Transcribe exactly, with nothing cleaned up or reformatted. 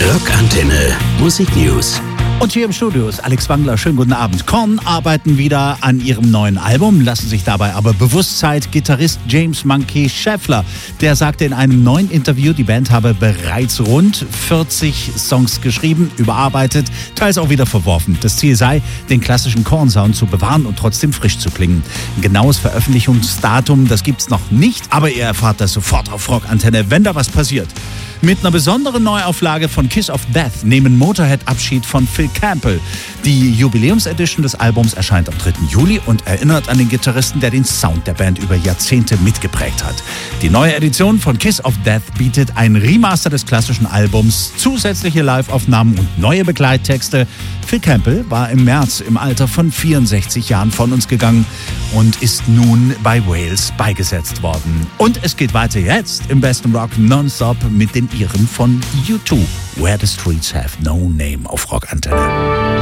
Rockantenne Musik News. Und hier im Studio ist Alex Wangler. Schönen guten Abend. Korn arbeiten wieder an ihrem neuen Album, lassen sich dabei aber bewusst Zeit. Gitarrist James Monkey Scheffler, der sagte in einem neuen Interview, die Band habe bereits rund vierzig Songs geschrieben, überarbeitet, teils auch wieder verworfen. Das Ziel sei, den klassischen Korn-Sound zu bewahren und trotzdem frisch zu klingen. Ein genaues Veröffentlichungsdatum, das gibt's noch nicht, aber ihr erfahrt das sofort auf Rockantenne, wenn da was passiert. Mit einer besonderen Neuauflage von Kiss of Death nehmen Motorhead Abschied von Phil Campbell. Die Jubiläumsedition des Albums erscheint am dritten Juli und erinnert an den Gitarristen, der den Sound der Band über Jahrzehnte mitgeprägt hat. Die neue Edition von Kiss of Death bietet ein Remaster des klassischen Albums, zusätzliche Live-Aufnahmen und neue Begleittexte. Phil Campbell war im März im Alter von vierundsechzig Jahren von uns gegangen und ist nun bei Wales beigesetzt worden. Und es geht weiter jetzt im besten Rock nonstop mit den Iren von U zwei. Where the Streets Have No Name auf Rockantenne.